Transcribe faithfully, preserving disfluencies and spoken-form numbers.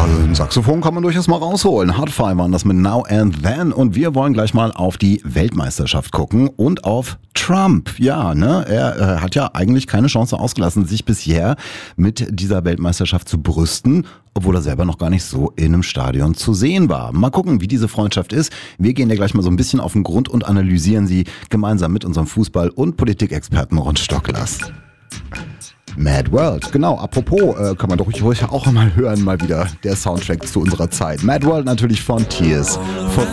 ein Saxophon kann man durchaus mal rausholen. Hard Five waren das mit Now and Then. Und wir wollen gleich mal auf die Weltmeisterschaft gucken und auf Trump. Ja, ne, er äh, hat ja eigentlich keine Chance ausgelassen, sich bisher mit dieser Weltmeisterschaft zu brüsten, obwohl er selber noch gar nicht so in einem Stadion zu sehen war. Mal gucken, wie diese Freundschaft ist. Wir gehen ja gleich mal so ein bisschen auf den Grund und analysieren sie gemeinsam mit unserem Fußball- und Politikexperten Ron Stocklas. Mad World, genau, apropos, äh, kann man doch ruhig auch mal hören, mal wieder der Soundtrack zu unserer Zeit. Mad World natürlich von Tears for